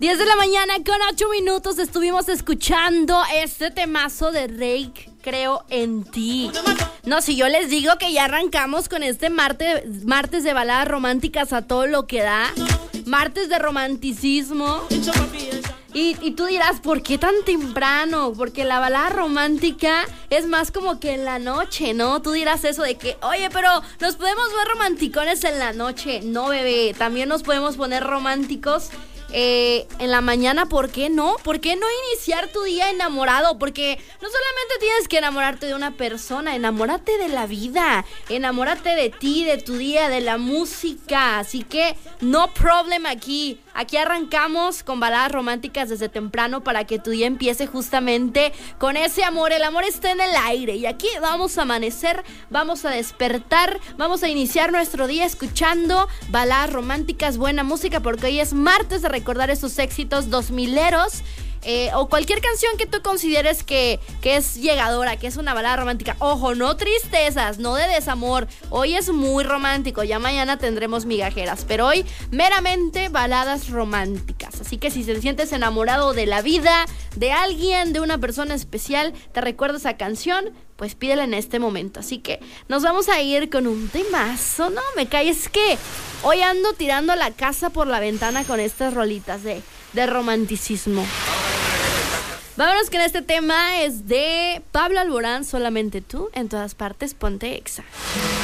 10 de la mañana con 8 minutos estuvimos escuchando este temazo de Reik, Creo en ti. No, si yo les digo que ya arrancamos con este martes de baladas románticas a todo lo que da, martes de romanticismo. Y tú dirás, ¿por qué tan temprano? Porque la balada romántica es más como que en la noche, ¿no? Tú dirás eso de que, oye, pero nos podemos ver romanticones en la noche. No, bebé, también nos podemos poner románticos en la mañana. ¿Por qué no? ¿Por qué no iniciar tu día enamorado? Porque no solamente tienes que enamorarte de una persona, enamórate de la vida, enamórate de ti, de tu día, de la música. Así que no problem aquí. Aquí arrancamos con baladas románticas desde temprano para que tu día empiece justamente con ese amor. El amor está en el aire y aquí vamos a amanecer, vamos a despertar, vamos a iniciar nuestro día escuchando baladas románticas, buena música, porque hoy es martes de recordar esos éxitos 2000eros. O cualquier canción que tú consideres que es llegadora, que es una balada romántica. Ojo, no tristezas, no de desamor. Hoy es muy romántico, ya mañana tendremos migajeras, pero hoy meramente baladas románticas. Así que si te sientes enamorado de la vida, de alguien, de una persona especial, te recuerda esa canción, pues pídela en este momento. Así que nos vamos a ir con un temazo. No me calles, que hoy ando tirando la casa por la ventana con estas rolitas de romanticismo. Vámonos que en este tema es de Pablo Alborán, Solamente tú, en todas partes, ponte Exa.